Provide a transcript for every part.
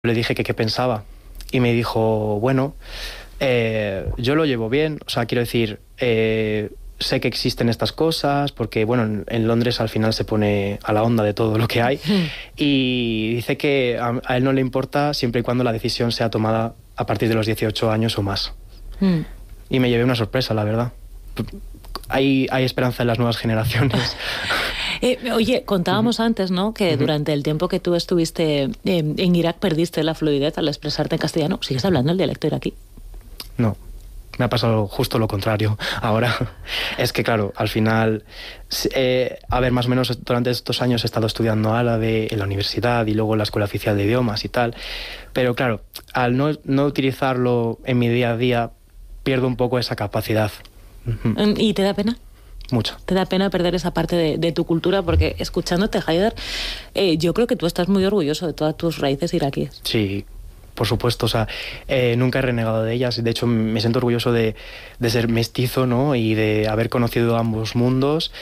Le dije que qué pensaba y me dijo, bueno, yo lo llevo bien, o sea, quiero decir, sé que existen estas cosas porque, bueno, en Londres al final se pone a la onda de todo lo que hay y dice que a él no le importa siempre y cuando la decisión sea tomada a partir de los 18 años o más. Y me llevé una sorpresa, la verdad. Hay esperanza en las nuevas generaciones. Oye, contábamos antes, ¿no?, que durante el tiempo que tú estuviste en Irak perdiste la fluidez al expresarte en castellano. ¿Sigues hablando el dialecto iraquí? No, me ha pasado justo lo contrario. Ahora es que, claro, al final, a ver, más o menos durante estos años he estado estudiando árabe en la universidad y luego en la Escuela Oficial de Idiomas y tal. Pero claro, al no utilizarlo en mi día a día, pierdo un poco esa capacidad. ¿Y te da pena? Mucho. ¿Te da pena perder esa parte de tu cultura? Porque escuchándote, Haidar, yo creo que tú estás muy orgulloso de todas tus raíces iraquíes. Sí, por supuesto. O sea, nunca he renegado de ellas. De hecho, me siento orgulloso de ser mestizo, ¿no? Y de haber conocido ambos mundos.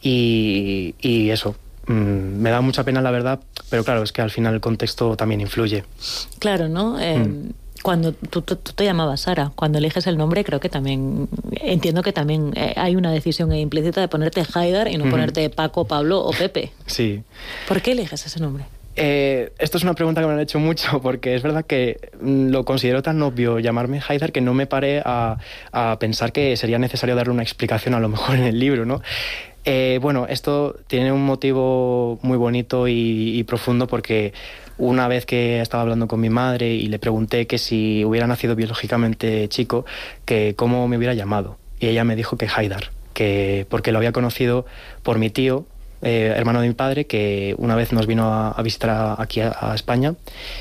Y eso, me da mucha pena, la verdad. Pero claro, es que al final el contexto también influye. Claro, ¿no? Cuando tú te llamabas Sara, cuando eliges el nombre, creo que también, entiendo que también hay una decisión implícita de ponerte Haidar y no ponerte Paco, Pablo o Pepe. Sí. ¿Por qué eliges ese nombre? Esto es una pregunta que me han hecho mucho, porque es verdad que lo considero tan obvio llamarme Haidar que no me paré a pensar que sería necesario darle una explicación a lo mejor en el libro, ¿no? Bueno, esto tiene un motivo muy bonito y profundo porque una vez que estaba hablando con mi madre y le pregunté que si hubiera nacido biológicamente chico, que cómo me hubiera llamado. Y ella me dijo que Haidar, que porque lo había conocido por mi tío, hermano de mi padre, que una vez nos vino a visitar aquí a España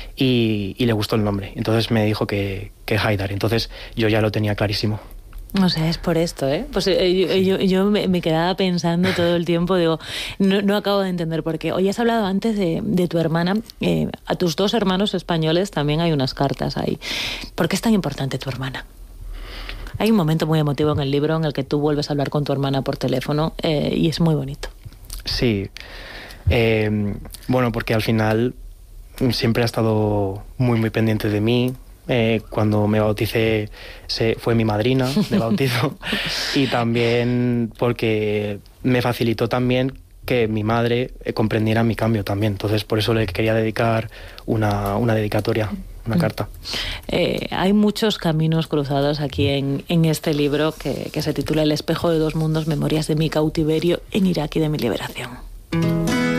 y le gustó el nombre. Entonces me dijo que Haidar. Entonces yo ya lo tenía clarísimo. O sea, es por esto, ¿eh? Pues yo me quedaba pensando todo el tiempo, digo, no acabo de entender por qué. Hoy has hablado antes de tu hermana, a tus dos hermanos españoles también hay unas cartas ahí. ¿Por qué es tan importante tu hermana? Hay un momento muy emotivo en el libro en el que tú vuelves a hablar con tu hermana por teléfono y es muy bonito. Sí, bueno, porque al final siempre ha estado muy, muy pendiente de mí. Cuando me bauticé fue mi madrina de bautizo y también porque me facilitó también que mi madre comprendiera mi cambio también. Entonces por eso le quería dedicar una dedicatoria, una carta. Hay muchos caminos cruzados aquí en este libro que se titula El espejo de dos mundos, memorias de mi cautiverio en Irak y de mi liberación.